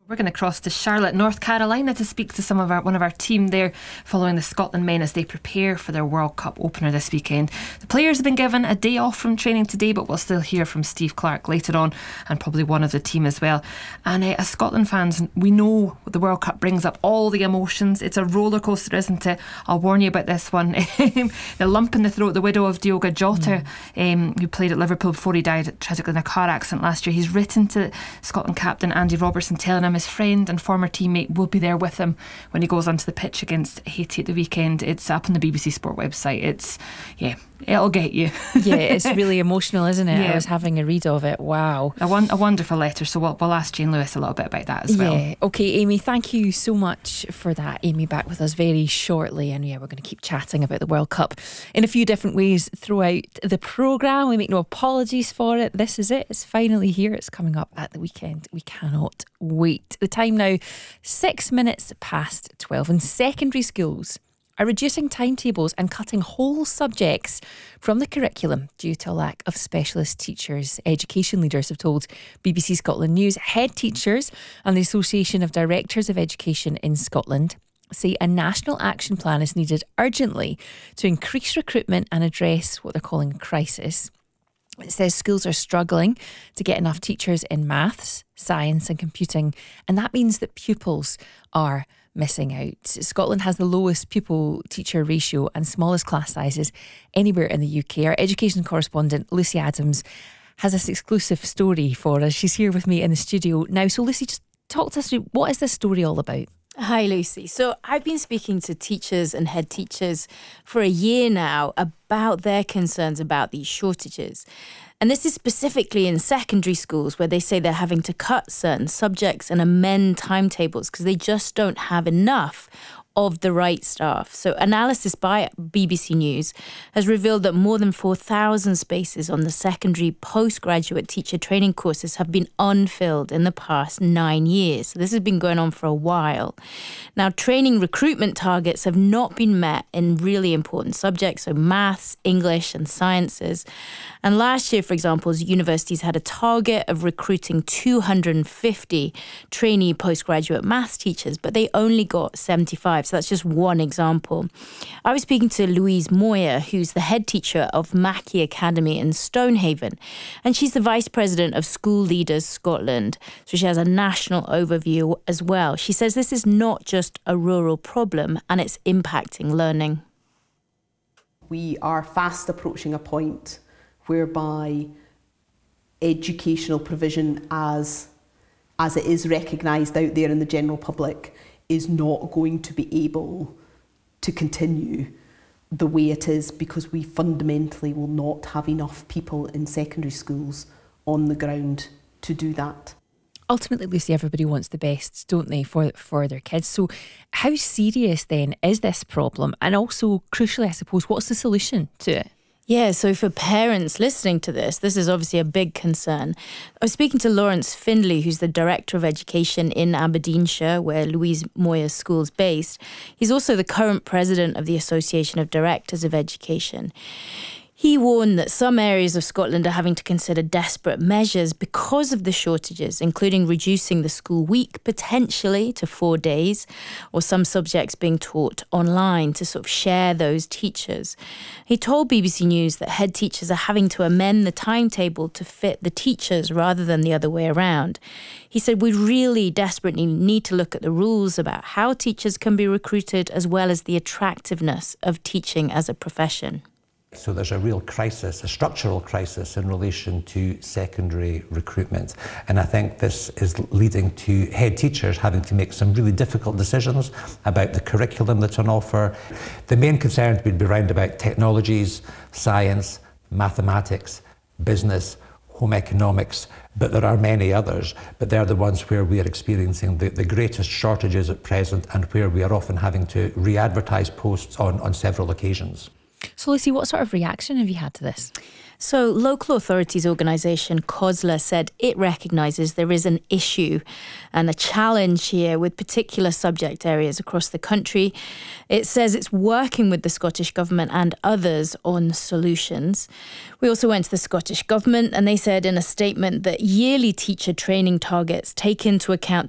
We're going to cross to Charlotte, North Carolina to speak to one of our team there following the Scotland men as they prepare for their World Cup opener this weekend. The players have been given a day off from training today, but we'll still hear from Steve Clarke later on, and probably one of the team as well. And as Scotland fans, we know the World Cup brings up all the emotions. It's a roller coaster, isn't it? I'll warn you about this one. The lump in the throat, the widow of Diogo Jota, who played at Liverpool before he died tragically in a car accident last year. He's written to Scotland captain Andy Robertson telling him his friend and former teammate will be there with him when he goes onto the pitch against Haiti at the weekend. It's up on the BBC Sport website. It'll get you. Yeah, it's really emotional, isn't it? Yeah. I was having a read of it. Wow. A wonderful letter. So we'll ask Jane Lewis a little bit about that as well. Yeah. Okay, Amy, thank you so much for that. Amy back with us very shortly. And we're going to keep chatting about the World Cup in a few different ways throughout the programme. We make no apologies for it. This is it. It's finally here. It's coming up at the weekend. We cannot wait. The time now, 6 minutes past 12. In secondary schools are reducing timetables and cutting whole subjects from the curriculum due to a lack of specialist teachers. Education leaders have told BBC Scotland News head teachers and the Association of Directors of Education in Scotland say a national action plan is needed urgently to increase recruitment and address what they're calling a crisis. It says schools are struggling to get enough teachers in maths, science and computing, and that means that pupils are missing out. Scotland has the lowest pupil-teacher ratio and smallest class sizes anywhere in the UK. Our education correspondent, Lucy Adams, has this exclusive story for us. She's here with me in the studio now. So Lucy, just talk to us through, what is this story all about? Hi, Lucy. So I've been speaking to teachers and head teachers for a year now about their concerns about these shortages. And this is specifically in secondary schools where they say they're having to cut certain subjects and amend timetables because they just don't have enough of the right staff. So analysis by BBC News has revealed that more than 4,000 spaces on the secondary postgraduate teacher training courses have been unfilled in the past 9 years. So this has been going on for a while. Now, training recruitment targets have not been met in really important subjects, so maths, English and sciences. And last year, for example, universities had a target of recruiting 250 trainee postgraduate maths teachers, but they only got 75. So that's just one example. I was speaking to Louise Moyer, who's the head teacher of Mackey Academy in Stonehaven, and she's the vice president of School Leaders Scotland. So she has a national overview as well. She says this is not just a rural problem and it's impacting learning. We are fast approaching a point whereby educational provision as it is recognised out there in the general public is not going to be able to continue the way it is, because we fundamentally will not have enough people in secondary schools on the ground to do that. Ultimately, Lucy, everybody wants the best, don't they, for their kids. So how serious then is this problem? And also, crucially, I suppose, what's the solution to it? Yeah, so for parents listening to this is obviously a big concern. I was speaking to Lawrence Findlay, who's the Director of Education in Aberdeenshire, where Louise Moyer's school's based. He's also the current president of the Association of Directors of Education. He warned that some areas of Scotland are having to consider desperate measures because of the shortages, including reducing the school week potentially to 4 days, or some subjects being taught online to sort of share those teachers. He told BBC News that head teachers are having to amend the timetable to fit the teachers rather than the other way around. He said we really desperately need to look at the rules about how teachers can be recruited, as well as the attractiveness of teaching as a profession. So there's a real crisis, a structural crisis in relation to secondary recruitment. And I think this is leading to head teachers having to make some really difficult decisions about the curriculum that's on offer. The main concerns would be around about technologies, science, mathematics, business, home economics, but there are many others, but they're the ones where we are experiencing the greatest shortages at present, and where we are often having to re-advertise posts on several occasions. So Lucy, what sort of reaction have you had to this? So local authorities organisation COSLA said it recognises there is an issue and a challenge here with particular subject areas across the country. It says it's working with the Scottish Government and others on solutions. We also went to the Scottish Government, and they said in a statement that yearly teacher training targets take into account